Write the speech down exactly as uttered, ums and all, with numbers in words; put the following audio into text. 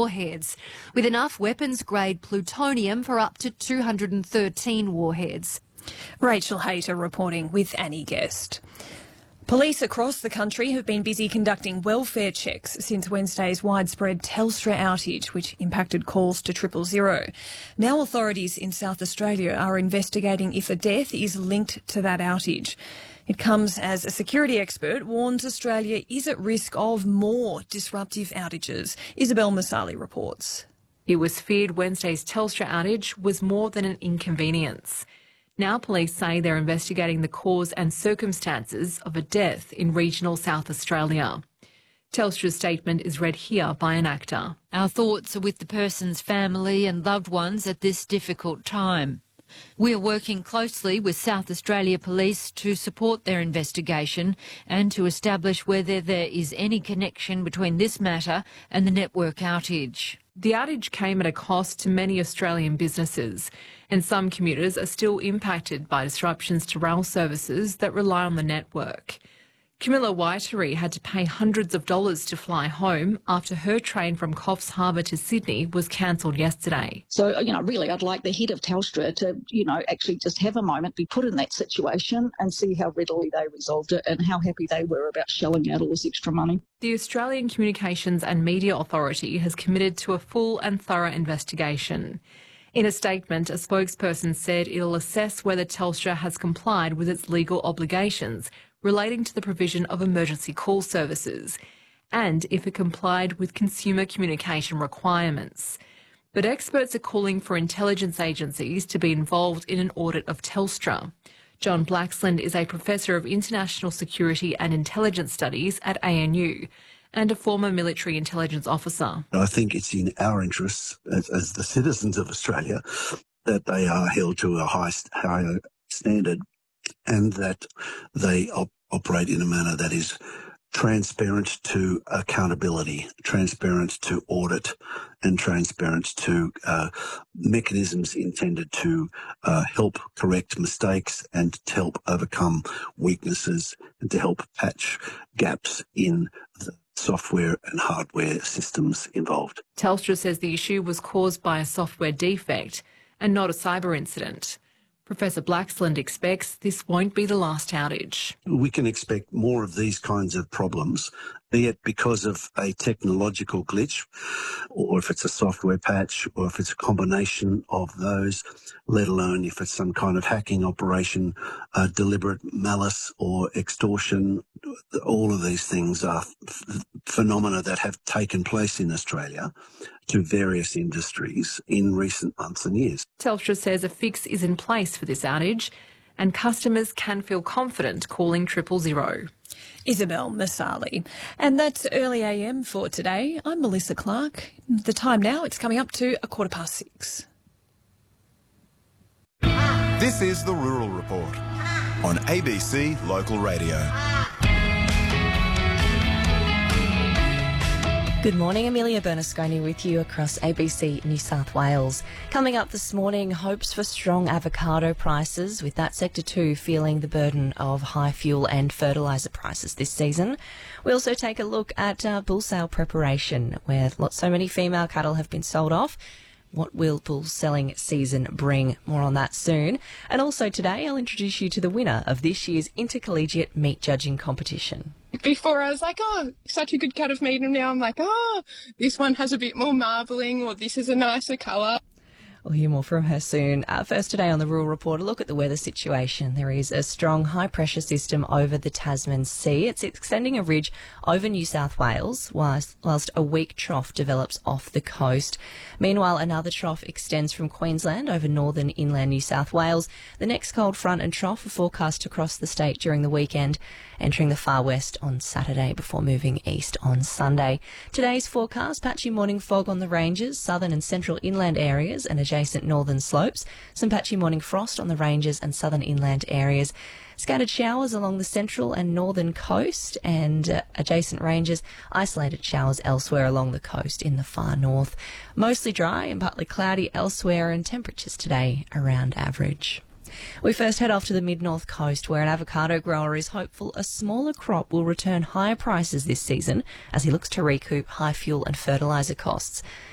warheads, with enough weapons-grade plutonium for up to two hundred thirteen warheads. Rachel Hayter reporting with Annie Guest. Police across the country have been busy conducting welfare checks since Wednesday's widespread Telstra outage, which impacted calls to triple zero. Now authorities in South Australia are investigating if a death is linked to that outage. It comes as a security expert warns Australia is at risk of more disruptive outages. Isabel Masali reports. It was feared Wednesday's Telstra outage was more than an inconvenience. Now police say they're investigating the cause and circumstances of a death in regional South Australia. Telstra's statement is read here by an actor. Our thoughts are with the person's family and loved ones at this difficult time. We are working closely with South Australia Police to support their investigation and to establish whether there is any connection between this matter and the network outage. The outage came at a cost to many Australian businesses, and some commuters are still impacted by disruptions to rail services that rely on the network. Camilla Waiteri had to pay hundreds of dollars to fly home after her train from Coffs Harbour to Sydney was cancelled yesterday. So, you know, really I'd like the head of Telstra to, you know, actually just have a moment, be put in that situation and see how readily they resolved it and how happy they were about shelling out all this extra money. The Australian Communications and Media Authority has committed to a full and thorough investigation. In a statement, a spokesperson said it'll assess whether Telstra has complied with its legal obligations relating to the provision of emergency call services, and if it complied with consumer communication requirements. But experts are calling for intelligence agencies to be involved in an audit of Telstra. John Blaxland is a Professor of International Security and Intelligence Studies at A N U and a former military intelligence officer. I think it's in our interests as, as the citizens of Australia that they are held to a high, higher standard and that they op- operate in a manner that is transparent to accountability, transparent to audit, and transparent to uh, mechanisms intended to uh, help correct mistakes and to help overcome weaknesses and to help patch gaps in the software and hardware systems involved. Telstra says the issue was caused by a software defect and not a cyber incident. Professor Blaxland expects this won't be the last outage. We can expect more of these kinds of problems, be it because of a technological glitch, or if it's a software patch, or if it's a combination of those, let alone if it's some kind of hacking operation, uh, deliberate malice or extortion. All of these things are f- phenomena that have taken place in Australia to various industries in recent months and years. Telstra says a fix is in place for this outage and customers can feel confident calling triple zero. Isabel Masali. And that's early A M for today. I'm Melissa Clark. The time now, it's coming up to a quarter past six. This is the Rural Report on A B C Local Radio. Good morning, Amelia Bernasconi with you across A B C New South Wales. Coming up this morning, hopes for strong avocado prices, with that sector too feeling the burden of high fuel and fertiliser prices this season. We also take a look at uh, bull sale preparation, where lots, so many female cattle have been sold off. What will bull selling season bring? More on that soon. And also today, I'll introduce you to the winner of this year's intercollegiate meat judging competition. Before I was like, oh, such a good cut of meat, and now I'm like, oh, this one has a bit more marbling, or this is a nicer colour. We'll hear more from her soon. Uh, first today on the Rural Report, a look at the weather situation. There is a strong high-pressure system over the Tasman Sea. It's extending a ridge over New South Wales, whilst, whilst a weak trough develops off the coast. Meanwhile, another trough extends from Queensland over northern inland New South Wales. The next cold front and trough are forecast across the state during the weekend, entering the far west on Saturday before moving east on Sunday. Today's forecast, patchy morning fog on the ranges, southern and central inland areas and adjacent northern slopes. Some patchy morning frost on the ranges and southern inland areas. Scattered showers along the central and northern coast and uh, adjacent ranges. Isolated showers elsewhere along the coast in the far north. Mostly dry and partly cloudy elsewhere, and temperatures today around average. We first head off to the mid-north coast, where an avocado grower is hopeful a smaller crop will return higher prices this season as he looks to recoup high fuel and fertiliser costs.